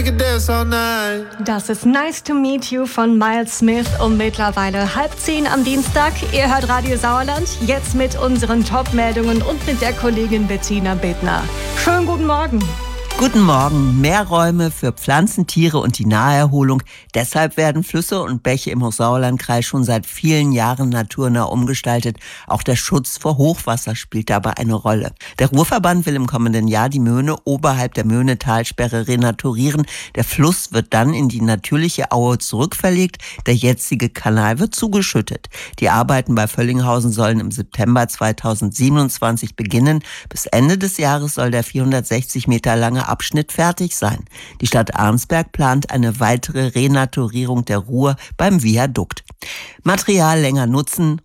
Das ist Nice to Meet You von Miles Smith um mittlerweile 9:30 am Dienstag. Ihr hört Radio Sauerland, jetzt mit unseren Top-Meldungen und mit der Kollegin Bettina Bittner. Schönen guten Morgen. Guten Morgen. Mehr Räume für Pflanzen, Tiere und die Naherholung. Deshalb werden Flüsse und Bäche im Hochsauerlandkreis schon seit vielen Jahren naturnah umgestaltet. Auch der Schutz vor Hochwasser spielt dabei eine Rolle. Der Ruhrverband will im kommenden Jahr die Möhne oberhalb der Möhnetalsperre renaturieren. Der Fluss wird dann in die natürliche Aue zurückverlegt. Der jetzige Kanal wird zugeschüttet. Die Arbeiten bei Völlinghausen sollen im September 2027 beginnen. Bis Ende des Jahres soll der 460 Meter lange Abschnitt fertig sein. Die Stadt Arnsberg plant eine weitere Renaturierung der Ruhr beim Viadukt. Material länger nutzen,